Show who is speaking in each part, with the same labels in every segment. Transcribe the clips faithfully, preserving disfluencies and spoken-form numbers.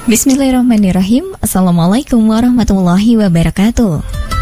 Speaker 1: Bismillahirrahmanirrahim. Assalamualaikum warahmatullahi wabarakatuh.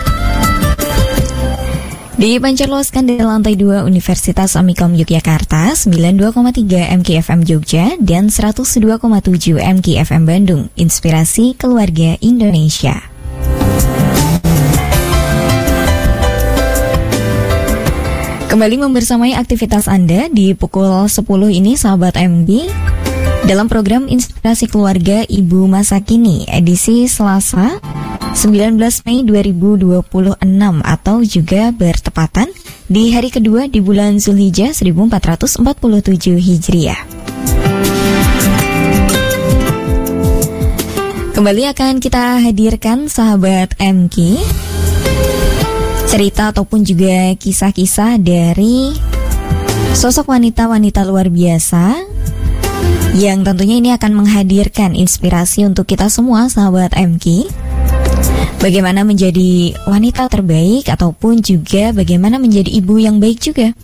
Speaker 1: Dipancarluaskan dari lantai dua Universitas Amikom Yogyakarta, sembilan puluh dua koma tiga M K F M Jogja dan seratus dua koma tujuh M K F M Bandung. Inspirasi keluarga Indonesia. Kembali membersamai aktivitas Anda di pukul sepuluh ini, sahabat M B, dalam program Inspirasi Keluarga Ibu Masa Kini, edisi Selasa sembilan belas Mei dua ribu dua puluh enam, atau juga bertepatan di hari kedua di bulan Zulhijjah seribu empat ratus empat puluh tujuh Hijriah. Kembali akan kita hadirkan, sahabat M K, cerita ataupun juga kisah-kisah dari sosok wanita-wanita luar biasa yang tentunya ini akan menghadirkan inspirasi untuk kita semua, sahabat M K. Bagaimana menjadi wanita terbaik ataupun juga bagaimana menjadi ibu yang baik juga.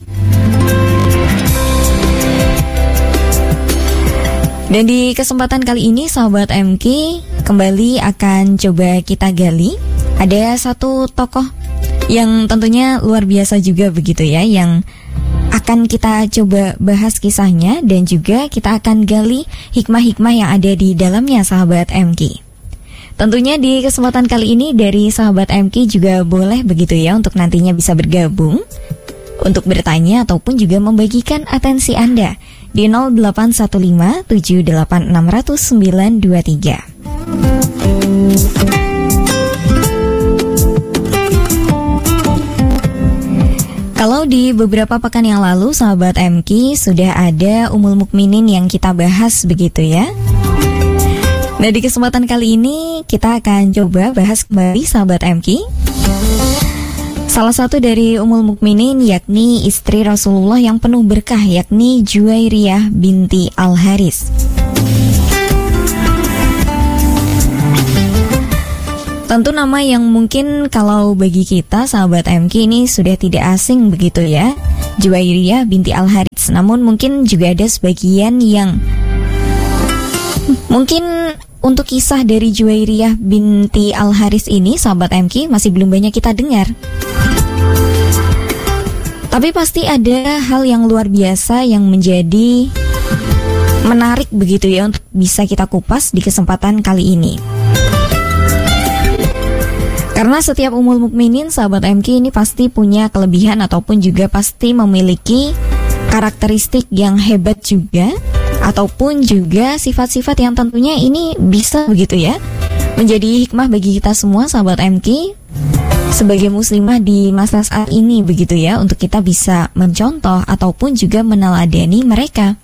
Speaker 1: Dan di kesempatan kali ini, sahabat M K, kembali akan coba kita gali. Ada satu tokoh yang tentunya luar biasa juga begitu ya, yang akan kita coba bahas kisahnya dan juga kita akan gali hikmah-hikmah yang ada di dalamnya, sahabat M K. Tentunya di kesempatan kali ini dari sahabat M K juga boleh begitu ya untuk nantinya bisa bergabung untuk bertanya ataupun juga membagikan atensi Anda di nol delapan satu lima tujuh delapan enam nol nol sembilan dua tiga. Kalau di beberapa pekan yang lalu, sahabat M K, sudah ada Ummul Mukminin yang kita bahas begitu ya. Nah, di kesempatan kali ini kita akan coba bahas kembali, sahabat M K, salah satu dari Ummul Mukminin, yakni istri Rasulullah yang penuh berkah, yakni Juwairiyah binti Al-Haris. Tentu nama yang mungkin kalau bagi kita, sahabat M K, ini sudah tidak asing begitu ya, Juwairiyah binti Al-Haris. Namun mungkin juga ada sebagian yang mungkin untuk kisah dari Juwairiyah binti Al-Haris ini, sahabat M K, masih belum banyak kita dengar. Tapi pasti ada hal yang luar biasa yang menjadi menarik begitu ya untuk bisa kita kupas di kesempatan kali ini. Karena setiap Ummul Mukminin, sahabat M K, ini pasti punya kelebihan ataupun juga pasti memiliki karakteristik yang hebat juga, ataupun juga sifat-sifat yang tentunya ini bisa begitu ya menjadi hikmah bagi kita semua, sahabat M K, sebagai muslimah di masa saat ini begitu ya, untuk kita bisa mencontoh ataupun juga meneladani mereka.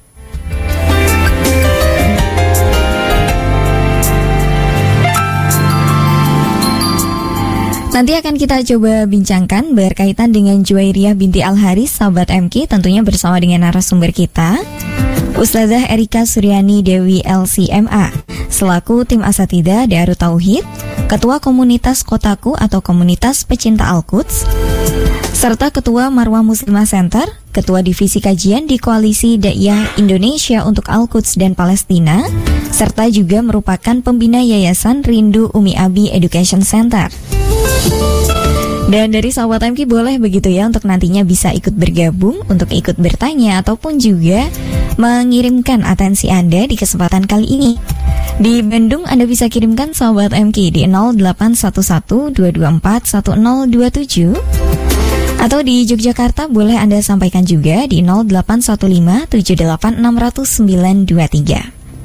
Speaker 1: Nanti akan kita coba bincangkan berkaitan dengan Juwairiyah binti Al-Haris, sahabat M K, tentunya bersama dengan narasumber kita, Ustazah Erika Suryani Dewi L C M A, selaku tim asatidzah Darut Tauhid, Ketua Komunitas Kotaku atau Komunitas Pecinta Al-Quds, serta Ketua Marwah Muslimah Center, Ketua Divisi Kajian di Koalisi Daiyah Indonesia untuk Al-Quds dan Palestina, serta juga merupakan pembina Yayasan Rindu Umi Abi Education Center. Dan dari sahabat M K boleh begitu ya untuk nantinya bisa ikut bergabung, untuk ikut bertanya ataupun juga mengirimkan atensi Anda di kesempatan kali ini. Di Bandung Anda bisa kirimkan, sahabat M K, di nol delapan satu satu dua dua empat satu nol dua tujuh, atau di Yogyakarta boleh Anda sampaikan juga di nol delapan satu lima tujuh delapan enam nol nol sembilan dua tiga.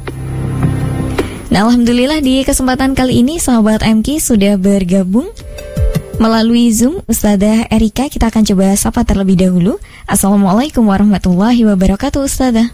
Speaker 1: Nah, alhamdulillah di kesempatan kali ini sahabat M K sudah bergabung melalui Zoom Ustazah Erika. Kita akan coba sapa terlebih dahulu. Assalamualaikum warahmatullahi wabarakatuh, Ustazah.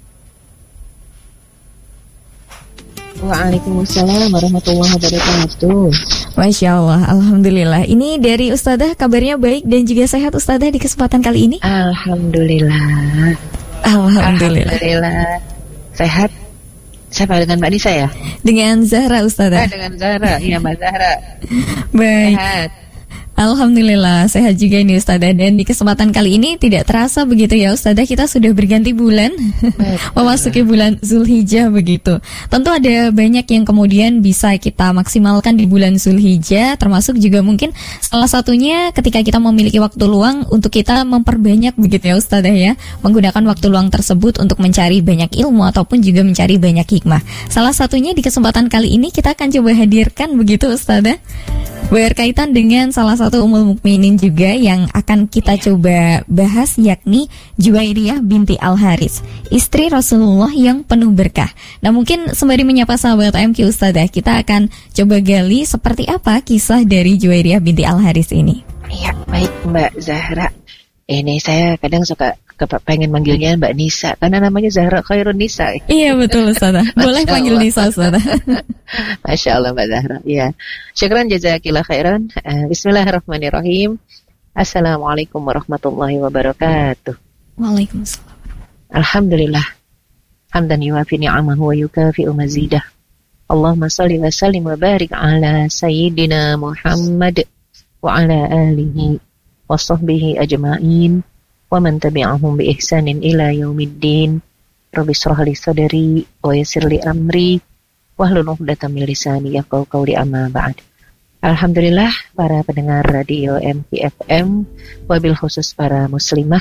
Speaker 2: Waalaikumsalam warahmatullahi wabarakatuh.
Speaker 1: Masya Allah, alhamdulillah. Ini dari Ustazah, kabarnya baik dan juga sehat, Ustazah, di kesempatan kali ini?
Speaker 2: Alhamdulillah.
Speaker 1: Alhamdulillah.
Speaker 2: Alhamdulillah. Sehat. Siapa, dengan Mbak Nisa ya?
Speaker 1: Dengan Zahra, Ustazah.
Speaker 2: Ah, dengan Zahra, iya Mbak Zahra.
Speaker 1: Baik.
Speaker 2: Sehat.
Speaker 1: Alhamdulillah sehat juga ini Ustazah. Dan di kesempatan kali ini tidak terasa begitu ya Ustazah, kita sudah berganti bulan memasuki bulan Zulhijjah begitu. Tentu ada banyak yang kemudian bisa kita maksimalkan di bulan Zulhijjah, termasuk juga mungkin salah satunya ketika kita memiliki waktu luang untuk kita memperbanyak begitu ya Ustazah ya, menggunakan waktu luang tersebut untuk mencari banyak ilmu ataupun juga mencari banyak hikmah. Salah satunya di kesempatan kali ini kita akan coba hadirkan begitu Ustazah, berkaitan dengan salah satu Ummul Mukminin juga yang akan kita coba bahas, yakni Juwairiyah binti Al-Haris, istri Rasulullah yang penuh berkah. Nah mungkin sembari menyapa sahabat M Q Ustazah, kita akan coba gali seperti apa kisah dari Juwairiyah binti Al-Haris ini.
Speaker 2: Iya, baik Mbak Zahra. Ini saya kadang suka pengen manggilnya Mbak Nisa karena namanya Zahra Khairun Nisa.
Speaker 1: Iya betul Ustazah. Boleh panggil Nisa Ustazah.
Speaker 2: Masya Allah Mbak Zahra. Ya. Syukran jazakillah khairan. Uh, Bismillahirrahmanirrahim. Assalamualaikum warahmatullahi wabarakatuh.
Speaker 1: Waalaikumsalam.
Speaker 2: Alhamdulillah. Hamdan yuwafi ni'amahu wa yukafi'u mazidah. Allahumma salli wa sallim wa barik ala sayyidina Muhammad wa ala alihi wa sahbihi ajma'in wa man tabi'ahum bi ihsanin ila yaumiddin. Rabbi shrah li sadri wa yassir li amri wahlul 'uqdatam min lisani yafqahu qawli, amma ba'd. Alhamdulillah para pendengar radio M K F M, wabil khusus para muslimah,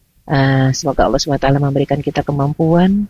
Speaker 2: uh, semoga Allah subhanahu wa taala memberikan kita kemampuan,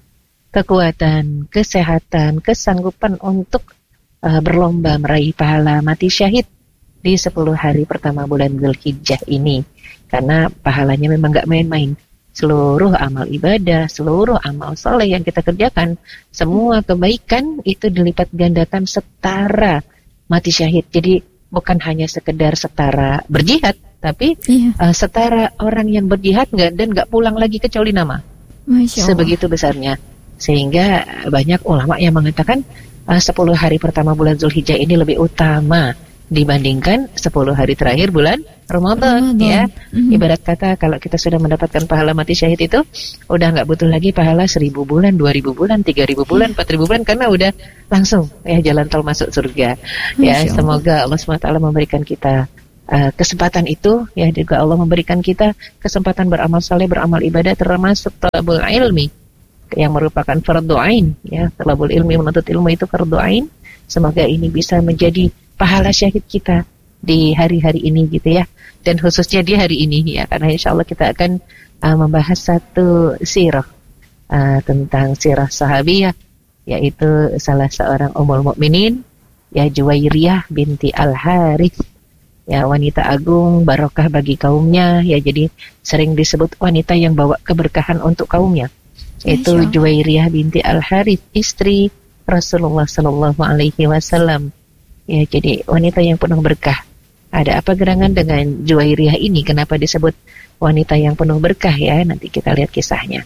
Speaker 2: kekuatan, kesehatan, kesanggupan untuk uh, berlomba meraih pahala mati syahid di sepuluh hari pertama bulan Zulhijjah ini. Karena pahalanya memang gak main-main. Seluruh amal ibadah, seluruh amal soleh yang kita kerjakan, semua kebaikan itu dilipat gandakan setara mati syahid. Jadi bukan hanya sekedar setara berjihad, tapi iya. uh, setara orang yang berjihad gak, dan gak pulang lagi kecuali nama. Masya Allah. Sebegitu besarnya. Sehingga banyak ulama yang mengatakan uh, sepuluh hari pertama bulan Zulhijjah ini lebih utama dibandingkan sepuluh hari terakhir bulan Ramadan, Ramadan. Ya. Mm-hmm. Ibarat kata kalau kita sudah mendapatkan pahala mati syahid itu udah nggak butuh lagi pahala seribu bulan, dua ribu bulan, tiga ribu bulan, empat ribu bulan, karena udah langsung ya jalan tol masuk surga. Ya, semoga Allah subhanahu wa taala memberikan kita uh, kesempatan itu, ya, juga Allah memberikan kita kesempatan beramal saleh, beramal ibadah, termasuk talabul ilmi yang merupakan fardhu ain, ya. Talabul ilmi, menuntut ilmu itu fardhu ain. Semoga ini bisa menjadi pahala syahid kita di hari-hari ini gitu ya, dan khususnya di hari ini ya, karena insya Allah kita akan uh, membahas satu sirah uh, tentang sirah sahabiyah, yaitu salah seorang Ummul Mukminin, ya, Juwairiyah binti Al-Haris, ya, wanita agung barokah bagi kaumnya, ya, jadi sering disebut wanita yang bawa keberkahan untuk kaumnya. Itu Juwairiyah binti Al-Haris, istri Rasulullah Sallallahu Alaihi Wasallam. Ya, jadi wanita yang penuh berkah. Ada apa gerangan dengan Juwairiyah ini? Kenapa disebut wanita yang penuh berkah ya? Nanti kita lihat kisahnya.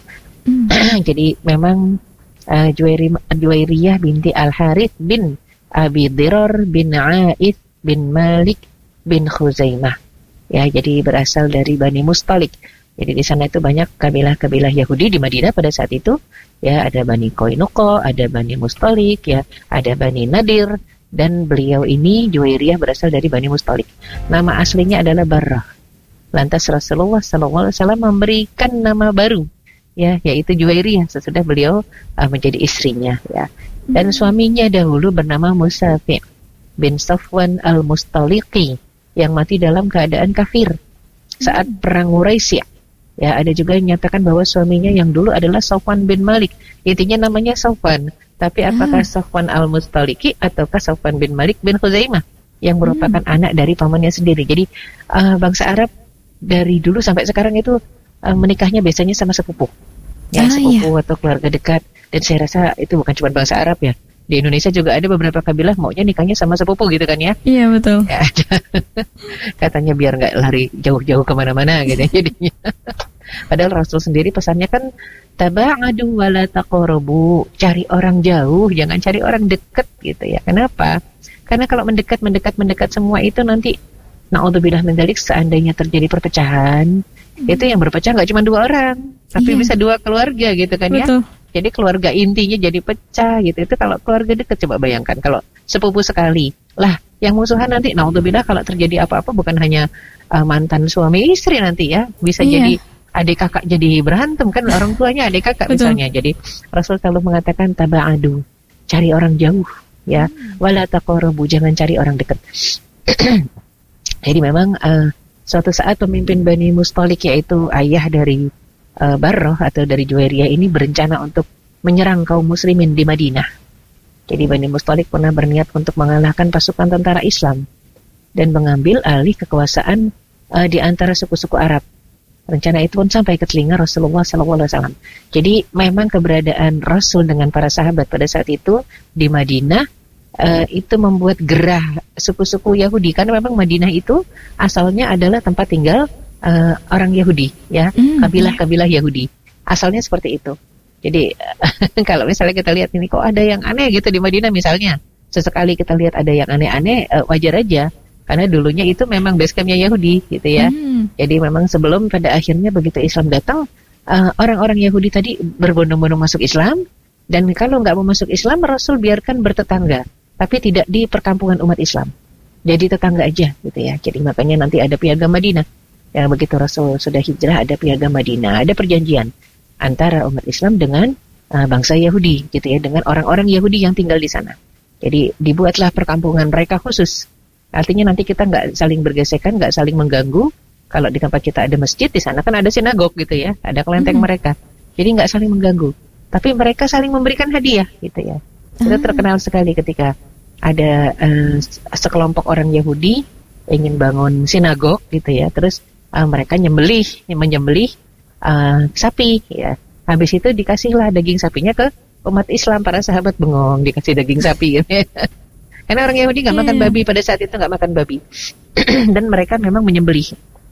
Speaker 2: Mm. Jadi memang uh, Juwairiyah binti Al-Harith bin Abi Dirar bin A'id bin Malik bin Khuzaimah. Ya, jadi berasal dari Bani Mustalik. Jadi di sana itu banyak kabilah-kabilah Yahudi di Madinah pada saat itu. Ya, ada Bani Koinuko, ada Bani Mustalik, ya, ada Bani Nadir. Dan beliau ini, Juwairiyah, berasal dari Bani Mustalik. Nama aslinya adalah Barrah. Lantas Rasulullah shallallahu alaihi wasallam memberikan nama baru, ya, yaitu Juwairiyah sesudah beliau uh, menjadi istrinya, ya. Dan suaminya dahulu bernama Musafi' bin Safwan al-Mustaliqi, yang mati dalam keadaan kafir saat perang Quraisy. Ya, ada juga yang menyatakan bahwa suaminya yang dulu adalah Safwan bin Malik. Intinya namanya Safwan. Tapi apakah hmm. Safwan al-Mustaliqi ataukah Safwan bin Malik bin Khuzaimah yang merupakan hmm. anak dari pamannya sendiri. Jadi uh, bangsa Arab dari dulu sampai sekarang itu uh, menikahnya biasanya sama sepupu. Ya, ah, sepupu iya. atau keluarga dekat. Dan saya rasa itu bukan cuma bangsa Arab ya. Di Indonesia juga ada beberapa kabilah maunya nikahnya sama sepupu gitu kan ya.
Speaker 1: Iya, betul.
Speaker 2: Ya, katanya biar nggak lari jauh-jauh kemana-mana gitu jadinya. Padahal Rasul sendiri pesannya kan taba'adu wala taqrabu, cari orang jauh, jangan cari orang dekat gitu ya. Kenapa? Karena kalau mendekat mendekat mendekat semua itu nanti naudzubillah min dzalik, seandainya terjadi perpecahan, hmm. itu yang berpecah nggak cuma dua orang, tapi yeah. bisa dua keluarga gitu kan. Betul. Ya. Jadi keluarga intinya jadi pecah gitu. Itu kalau keluarga dekat, coba bayangkan kalau sepupu sekali. Lah, Yang musuhan nanti, naudzubillah, kalau terjadi apa-apa bukan hanya uh, mantan suami istri nanti ya, bisa
Speaker 1: Iya.
Speaker 2: jadi adik kakak jadi berantem kan, orang tuanya adik kakak
Speaker 1: Betul.
Speaker 2: misalnya. Jadi Rasul selalu mengatakan taba'adu, cari orang jauh ya, wala taqarabu, jangan cari orang dekat. Jadi memang uh, suatu saat pemimpin Bani Mustalik, yaitu ayah dari uh, Barroh atau dari Juwairiyah ini, berencana untuk menyerang kaum muslimin di Madinah. Jadi Bani Mustalik pernah berniat untuk mengalahkan pasukan tentara Islam dan mengambil alih kekuasaan uh, di antara suku-suku Arab. Rencana itu pun sampai ke telinga Rasulullah shallallahu alaihi wasallam. Jadi memang keberadaan Rasul dengan para sahabat pada saat itu di Madinah uh, itu membuat gerah suku-suku Yahudi, karena memang Madinah itu asalnya adalah tempat tinggal uh, orang Yahudi, ya,
Speaker 1: Mm,
Speaker 2: kabilah-kabilah Yahudi. Asalnya seperti itu. Jadi kalau misalnya kita lihat ini kok ada yang aneh gitu di Madinah misalnya, sesekali kita lihat ada yang aneh-aneh, uh, wajar aja. Karena dulunya itu memang base camp-nya Yahudi gitu ya.
Speaker 1: Hmm.
Speaker 2: Jadi memang sebelum pada akhirnya begitu Islam datang, uh, orang-orang Yahudi tadi berbondong-bondong masuk Islam. Dan kalau nggak mau masuk Islam, Rasul biarkan bertetangga, tapi tidak di perkampungan umat Islam. Jadi tetangga aja gitu ya. Jadi makanya nanti ada piagam Madinah. Ya, begitu Rasul sudah hijrah ada piagam Madinah, ada perjanjian antara umat Islam dengan uh, bangsa Yahudi gitu ya, dengan orang-orang Yahudi yang tinggal di sana. Jadi dibuatlah perkampungan mereka khusus. Artinya nanti kita nggak saling bergesekan, nggak saling mengganggu. Kalau di tempat kita ada masjid, di sana kan ada sinagog gitu ya, ada kelenteng
Speaker 1: Hmm.
Speaker 2: mereka. Jadi nggak saling mengganggu. Tapi mereka saling memberikan hadiah gitu ya. Itu
Speaker 1: Ah.
Speaker 2: terkenal sekali ketika ada uh, sekelompok orang Yahudi ingin bangun sinagog gitu ya. Terus uh, mereka nyembelih, menyembelih uh, sapi ya. Habis itu dikasihlah daging sapinya ke umat Islam, para sahabat bengong dikasih daging sapi gitu ya. Karena orang Yahudi nggak makan
Speaker 1: Iya.
Speaker 2: babi, pada saat itu nggak makan babi. Dan mereka memang menyembelih.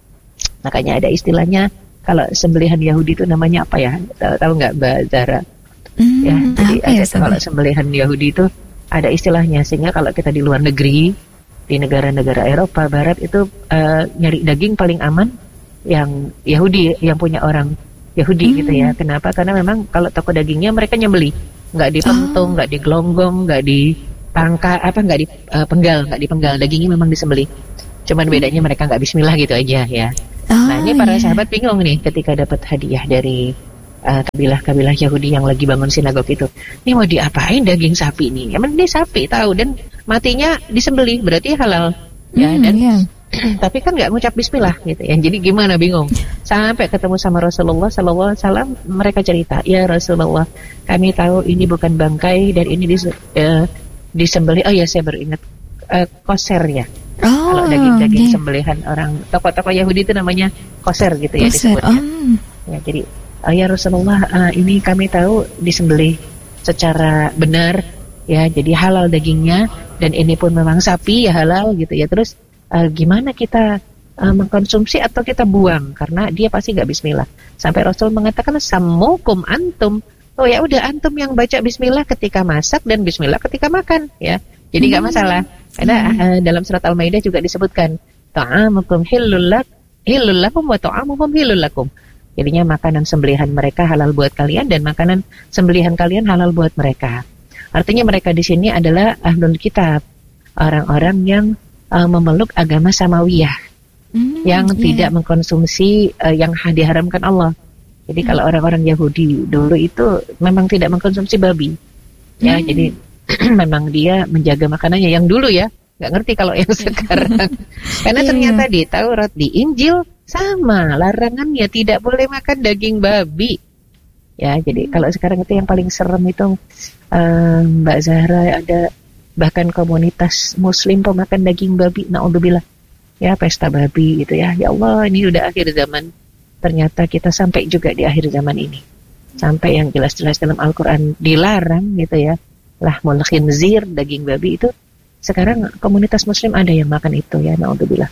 Speaker 2: Makanya ada istilahnya, kalau sembelihan Yahudi itu namanya apa ya? Tahu, tahu nggak Mbak Zara?
Speaker 1: Hmm,
Speaker 2: Ya, jadi
Speaker 1: apa
Speaker 2: ada
Speaker 1: ya,
Speaker 2: tuh kalau sembelihan Yahudi itu ada istilahnya. Sehingga kalau kita di luar negeri, di negara-negara Eropa Barat itu uh, nyari daging paling aman yang Yahudi, yang punya orang Yahudi
Speaker 1: Hmm.
Speaker 2: gitu ya. Kenapa? Karena memang kalau toko dagingnya mereka nyembelih, nggak dipentung, nggak digelonggong, nggak di pangka apa nggak di uh, penggal, nggak dipenggal, dagingnya memang disembelih. Cuman bedanya mereka nggak bismillah gitu aja ya.
Speaker 1: Oh,
Speaker 2: Nah ini para
Speaker 1: iya.
Speaker 2: sahabat bingung nih ketika dapat hadiah dari uh, kabilah-kabilah Yahudi yang lagi bangun sinagog itu. Ini mau diapain daging sapi ini? Emang ini sapi tahu, dan matinya disembelih berarti halal ya.
Speaker 1: Hmm,
Speaker 2: Dan
Speaker 1: iya.
Speaker 2: tapi kan nggak ngucap bismillah gitu ya. Jadi gimana, bingung. Sampai ketemu sama Rasulullah Sallallahu Alaihi Wasallam, mereka cerita, ya Rasulullah, kami tahu ini bukan bangkai dan ini dis, uh, disembelih. Oh ya, saya baru ingat, uh, koser ya.
Speaker 1: Oh,
Speaker 2: Kalau daging-daging
Speaker 1: oke.
Speaker 2: sembelihan orang tokoh-tokoh Yahudi itu namanya koser gitu ya
Speaker 1: Koser.
Speaker 2: disebutnya.
Speaker 1: Oh.
Speaker 2: Ya, jadi oh ya Rasulullah, uh, ini kami tahu disembelih secara benar ya, jadi halal dagingnya, dan ini pun memang sapi ya halal gitu ya. Terus uh, gimana kita uh, mengkonsumsi atau kita buang, karena dia pasti nggak bismillah. Sampai Rasul mengatakan sammukum antum. Oh ya udah, antum yang baca bismillah ketika masak dan bismillah ketika makan ya. Jadi nggak
Speaker 1: Hmm.
Speaker 2: masalah. Karena uh, dalam surat Al-Maidah juga disebutkan ta'amukum hillul lak hillul lakum wa ta'amuhum hillul lakum. Jadinya makanan sembelihan mereka halal buat kalian dan makanan sembelihan kalian halal buat mereka. Artinya mereka di sini adalah ahlul kitab, orang-orang yang uh, memeluk agama samawiyah,
Speaker 1: Hmm,
Speaker 2: yang
Speaker 1: iya.
Speaker 2: tidak mengkonsumsi uh, yang diharamkan Allah. Jadi
Speaker 1: Hmm.
Speaker 2: kalau orang-orang Yahudi dulu itu memang tidak mengkonsumsi babi. Ya,
Speaker 1: Hmm.
Speaker 2: jadi memang dia menjaga makanannya yang dulu ya. Nggak ngerti kalau yang sekarang. Karena
Speaker 1: Iya.
Speaker 2: ternyata di Taurat, di Injil sama larangannya, tidak boleh makan daging babi. Ya, jadi kalau sekarang itu yang paling serem itu uh, Mbak Zahra, ada bahkan komunitas Muslim pemakan daging babi. Naudzubillah. Ya, pesta babi gitu ya. Ya Allah, ini udah akhir zaman. Ternyata kita sampai juga di akhir zaman ini. Sampai yang jelas-jelas dalam Al-Quran dilarang gitu ya. Lahmul khinzir, daging babi itu. Sekarang komunitas Muslim ada yang makan itu ya, naudzubillah.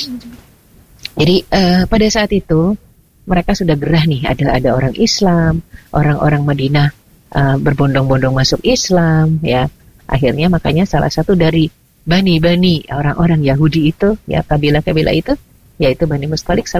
Speaker 2: Jadi uh, pada saat itu mereka sudah gerah nih. Ada ada orang Islam, orang-orang Madinah uh, berbondong-bondong masuk Islam ya. Akhirnya makanya salah satu dari bani-bani orang-orang Yahudi itu ya, kabilah-kabilah itu, yaitu Bani Mustalik,